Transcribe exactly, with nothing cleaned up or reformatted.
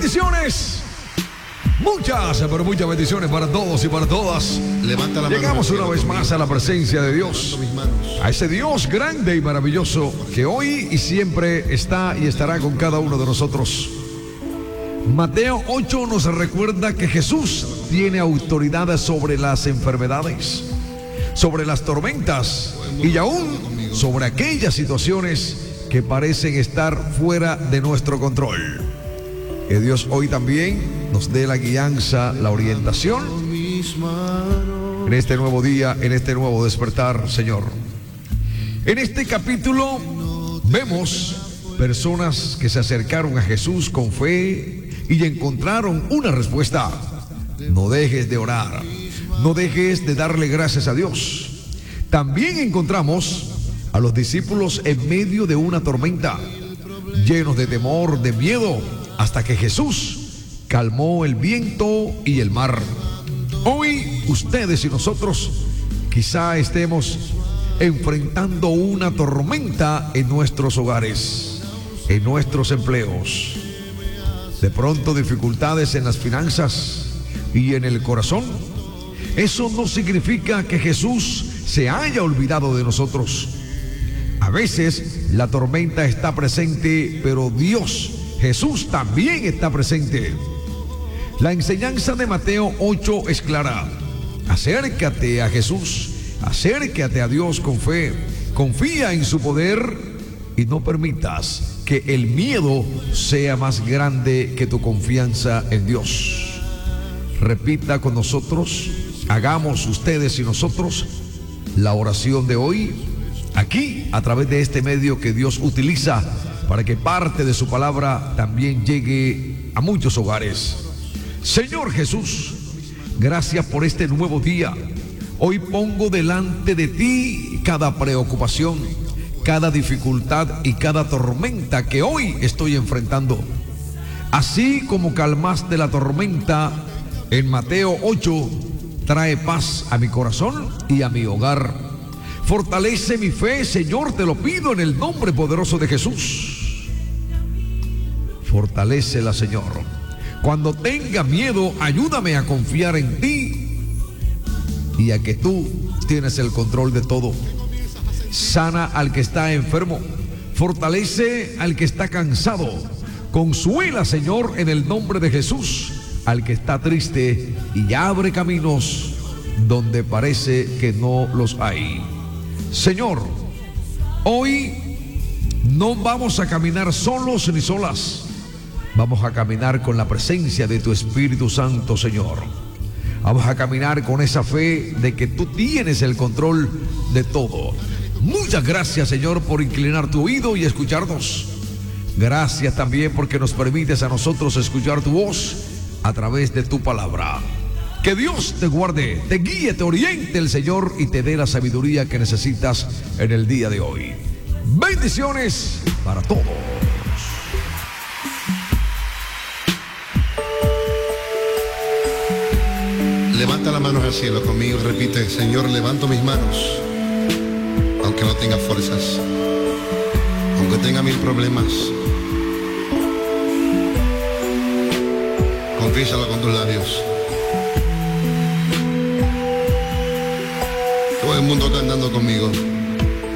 Bendiciones. Muchas, pero muchas bendiciones para todos y para todas. Levanta la mano. Llegamos una vez más a la presencia de Dios, mis manos. a ese Dios grande y maravilloso que hoy y siempre está y estará con cada uno de nosotros. Mateo ocho nos recuerda que Jesús tiene autoridad sobre las enfermedades, sobre las tormentas y aún sobre aquellas situaciones que parecen estar fuera de nuestro control. Que Dios hoy también nos dé la guianza, la orientación en este nuevo día, en este nuevo despertar, Señor. En este capítulo vemos personas que se acercaron a Jesús con fe y encontraron una respuesta. No dejes de orar, no dejes de darle gracias a Dios. También encontramos a los discípulos en medio de una tormenta, llenos de temor, de miedo, hasta que Jesús calmó el viento y el mar. Hoy ustedes y nosotros quizá estemos enfrentando una tormenta en nuestros hogares, en nuestros empleos. De pronto dificultades en las finanzas y en el corazón. Eso no significa que Jesús se haya olvidado de nosotros. A veces la tormenta está presente, pero Dios, Jesús también está presente. La enseñanza de Mateo ocho es clara. Acércate a Jesús, acércate a Dios con fe, confía en su poder y no permitas que el miedo sea más grande que tu confianza en Dios. Repita con nosotros, hagamos ustedes y nosotros la oración de hoy, aquí a través de este medio que Dios utiliza para que parte de su palabra también llegue a muchos hogares. Señor Jesús, gracias por este nuevo día. Hoy pongo delante de ti cada preocupación, cada dificultad y cada tormenta que hoy estoy enfrentando. Así como calmaste la tormenta en Mateo ocho, trae paz a mi corazón y a mi hogar. Fortalece mi fe, Señor, te lo pido en el nombre poderoso de Jesús. Fortalécela, Señor. Cuando tenga miedo, ayúdame a confiar en ti y a que tú tienes el control de todo. Sana al que está enfermo, fortalece al que está cansado. Consuela, Señor, en el nombre de Jesús, al que está triste y abre caminos donde parece que no los hay. Señor, hoy no vamos a caminar solos ni solas. Vamos a caminar con la presencia de tu Espíritu Santo, Señor. Vamos a caminar con esa fe de que tú tienes el control de todo. Muchas gracias, Señor, por inclinar tu oído y escucharnos. Gracias también porque nos permites a nosotros escuchar tu voz a través de tu palabra. Que Dios te guarde, te guíe, te oriente el Señor y te dé la sabiduría que necesitas en el día de hoy. Bendiciones para todos. Levanta las manos al cielo conmigo, repite: Señor, levanto mis manos, aunque no tenga fuerzas, aunque tenga mil problemas. Confiésalo con tus labios. Todo el mundo cantando conmigo.